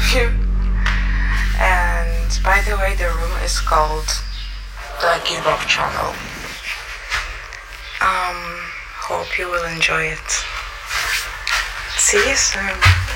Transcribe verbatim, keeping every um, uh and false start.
you. And by the way, the room is called the Give Up Channel. Um, hope you will enjoy it. See you soon.